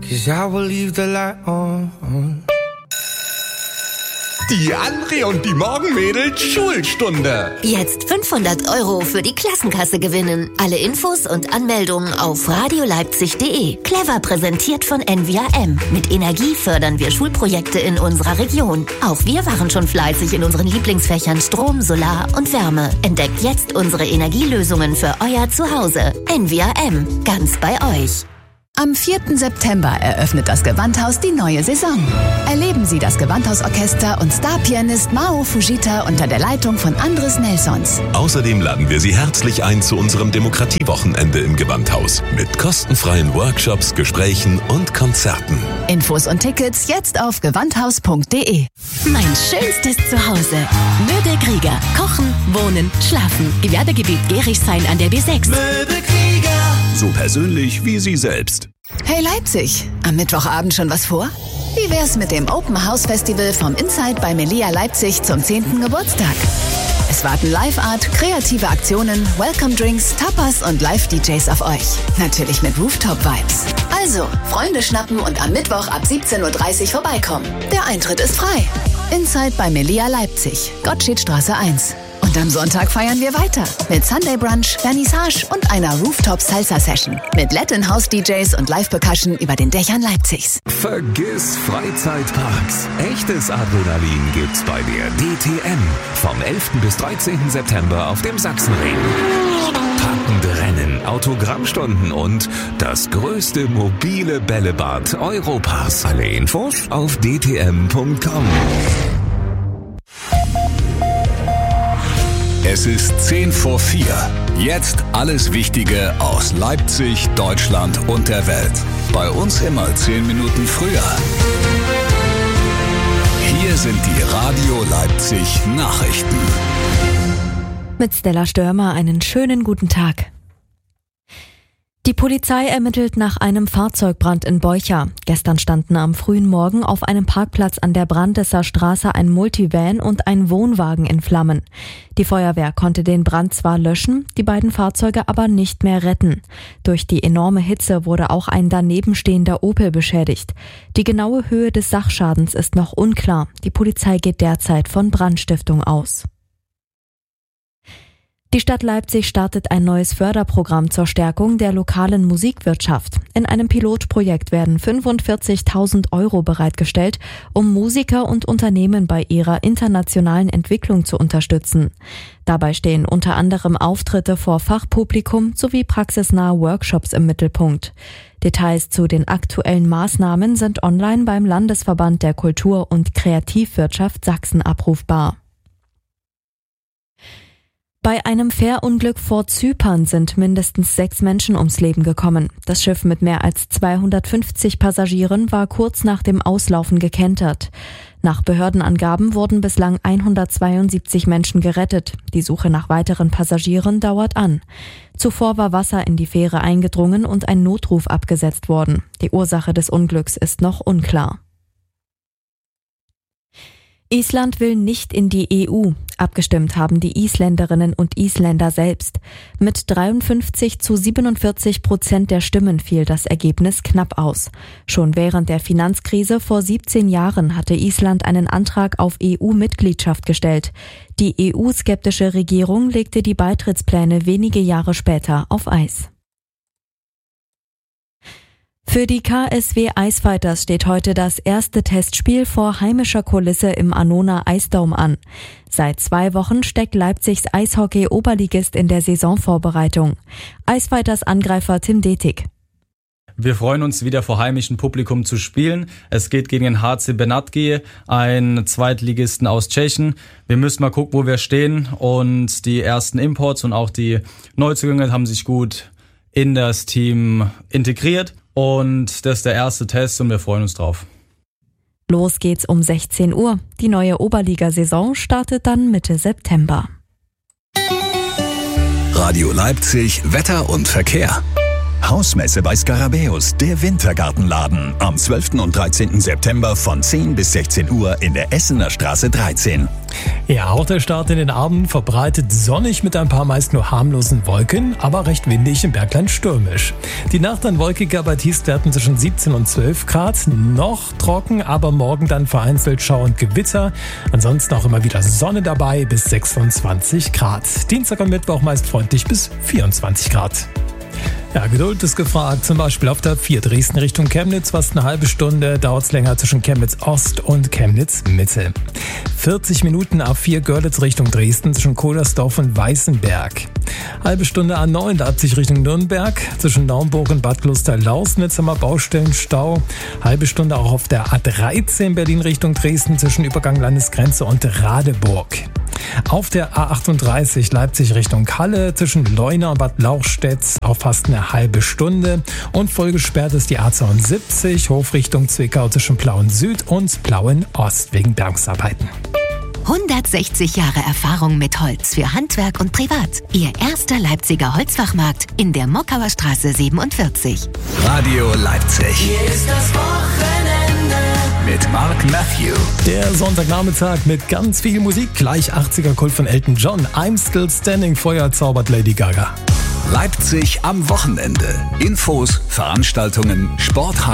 'cause I will leave the light on. Die André und die Morgenmädels Schulstunde. Jetzt 500 € für die Klassenkasse gewinnen. Alle Infos und Anmeldungen auf radioleipzig.de. Clever präsentiert von NVRM. Mit Energie fördern wir Schulprojekte in unserer Region. Auch wir waren schon fleißig in unseren Lieblingsfächern Strom, Solar und Wärme. Entdeckt jetzt unsere Energielösungen für euer Zuhause. NVRM, ganz bei euch. Am 4. September eröffnet das Gewandhaus die neue Saison. Erleben Sie das Gewandhausorchester und Starpianist Mao Fujita unter der Leitung von Andres Nelsons. Außerdem laden wir Sie herzlich ein zu unserem Demokratiewochenende im Gewandhaus mit kostenfreien Workshops, Gesprächen und Konzerten. Infos und Tickets jetzt auf gewandhaus.de. Mein schönstes Zuhause. Möbelkrieger. Kochen, wohnen, schlafen. Gewerbegebiet Gerichshain an der B6. Möbelkrieger. So persönlich wie Sie selbst. Hey Leipzig, am Mittwochabend schon was vor? Wie wär's mit dem Open House Festival vom Inside bei Melia Leipzig zum 10. Geburtstag? Es warten Live-Art, kreative Aktionen, Welcome-Drinks, Tapas und Live-DJs auf euch. Natürlich mit Rooftop-Vibes. Also, Freunde schnappen und am Mittwoch ab 17:30 Uhr vorbeikommen. Der Eintritt ist frei. Inside bei Melia Leipzig, Gottschedstraße 1. Und am Sonntag feiern wir weiter mit Sunday Brunch, Vernissage und einer Rooftop-Salsa-Session mit Latin House-DJs und Live-Percussion über den Dächern Leipzigs. Vergiss Freizeitparks. Echtes Adrenalin gibt's bei der DTM. Vom 11. bis 13. September auf dem Sachsenring. Packende Rennen, Autogrammstunden und das größte mobile Bällebad Europas. Alle Infos auf dtm.com. Es ist 3:10. Jetzt alles Wichtige aus Leipzig, Deutschland und der Welt. Bei uns immer 10 Minuten früher. Hier sind die Radio Leipzig Nachrichten. Mit Stella Störmer einen schönen guten Tag. Die Polizei ermittelt nach einem Fahrzeugbrand in Beucha. Gestern standen am frühen Morgen auf einem Parkplatz an der Brandesser Straße ein Multivan und ein Wohnwagen in Flammen. Die Feuerwehr konnte den Brand zwar löschen, die beiden Fahrzeuge aber nicht mehr retten. Durch die enorme Hitze wurde auch ein danebenstehender Opel beschädigt. Die genaue Höhe des Sachschadens ist noch unklar. Die Polizei geht derzeit von Brandstiftung aus. Die Stadt Leipzig startet ein neues Förderprogramm zur Stärkung der lokalen Musikwirtschaft. In einem Pilotprojekt werden 45.000 € bereitgestellt, um Musiker und Unternehmen bei ihrer internationalen Entwicklung zu unterstützen. Dabei stehen unter anderem Auftritte vor Fachpublikum sowie praxisnahe Workshops im Mittelpunkt. Details zu den aktuellen Maßnahmen sind online beim Landesverband der Kultur- und Kreativwirtschaft Sachsen abrufbar. Bei einem Fährunglück vor Zypern sind mindestens 6 Menschen ums Leben gekommen. Das Schiff mit mehr als 250 Passagieren war kurz nach dem Auslaufen gekentert. Nach Behördenangaben wurden bislang 172 Menschen gerettet. Die Suche nach weiteren Passagieren dauert an. Zuvor war Wasser in die Fähre eingedrungen und ein Notruf abgesetzt worden. Die Ursache des Unglücks ist noch unklar. Island will nicht in die EU. Abgestimmt haben die Isländerinnen und Isländer selbst. Mit 53:47% der Stimmen fiel das Ergebnis knapp aus. Schon während der Finanzkrise vor 17 Jahren hatte Island einen Antrag auf EU-Mitgliedschaft gestellt. Die EU-skeptische Regierung legte die Beitrittspläne wenige Jahre später auf Eis. Für die KSW Eisfighters steht heute das erste Testspiel vor heimischer Kulisse im Annona Eisdome an. Seit 2 Wochen steckt Leipzigs Eishockey-Oberligist in der Saisonvorbereitung. Eisfighters Angreifer Tim Detig. Wir freuen uns, wieder vor heimischem Publikum zu spielen. Es geht gegen den HC Benátky, einen Zweitligisten aus Tschechien. Wir müssen mal gucken, wo wir stehen. Und die ersten Imports und auch die Neuzugänge haben sich gut in das Team integriert. Und das ist der erste Test und wir freuen uns drauf. Los geht's um 16 Uhr. Die neue Oberliga-Saison startet dann Mitte September. Radio Leipzig, Wetter und Verkehr. Hausmesse bei Skarabäus, der Wintergartenladen. Am 12. und 13. September von 10 bis 16 Uhr in der Essener Straße 13. Ja, auch der Start in den Abend verbreitet sonnig mit ein paar meist nur harmlosen Wolken, aber recht windig im Bergland stürmisch. Die Nacht dann wolkiger bei Tiefstwerten zwischen 17 und 12 Grad. Noch trocken, aber morgen dann vereinzelt Schauer und Gewitter. Ansonsten auch immer wieder Sonne dabei bis 26 Grad. Dienstag und Mittwoch meist freundlich bis 24 Grad. Ja, Geduld ist gefragt, zum Beispiel auf der 4 Dresden Richtung Chemnitz, fast eine halbe Stunde dauert es länger zwischen Chemnitz Ost und Chemnitz Mitte. 40 Minuten A4 Görlitz Richtung Dresden zwischen Kohlersdorf und Weißenberg. Halbe Stunde A9 Leipzig Richtung Nürnberg, zwischen Naumburg und Bad Kloster-Lausnitz haben wir Baustellenstau. Halbe Stunde auch auf der A13 Berlin Richtung Dresden zwischen Übergang Landesgrenze und Radeburg. Auf der A38 Leipzig Richtung Halle zwischen Leuna und Bad Lauchstädt auch fast eine halbe Stunde. Und voll gesperrt ist die A72 Hof Richtung Zwickau zwischen Plauen Süd und Plauen Ost wegen Bergungsarbeiten. 160 Jahre Erfahrung mit Holz für Handwerk und Privat. Ihr erster Leipziger Holzfachmarkt in der Mockauer Straße 47. Radio Leipzig. Hier ist das Wochenende. Mit Mark Matthew. Der Sonntagnachmittag mit ganz viel Musik. Gleich 80er Kult von Elton John. I'm Still Standing, Feuer zaubert Lady Gaga. Leipzig am Wochenende. Infos, Veranstaltungen, Sport.